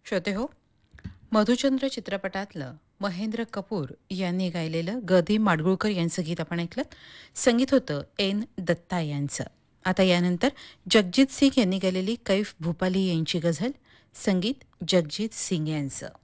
श्रोते हो, मधुचंद्र चित्रपटातलं महेंद्र कपूर यांनी गायलेलं गदी माडगुळकर यांचं गीत आपण ऐकलं. संगीत होतं एन दत्ता यांचं. आता यानंतर जगजीत सिंग यांनी गायलेली कैफ भूपाली यांची गझल, संगीत जगजीत सिंग यांचं.